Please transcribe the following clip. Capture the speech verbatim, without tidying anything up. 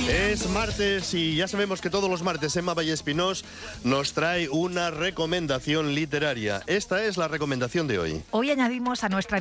Es martes y ya sabemos que todos los martes Emma Vallespinós nos trae una recomendación literaria. Esta es la recomendación de hoy. Hoy añadimos a nuestra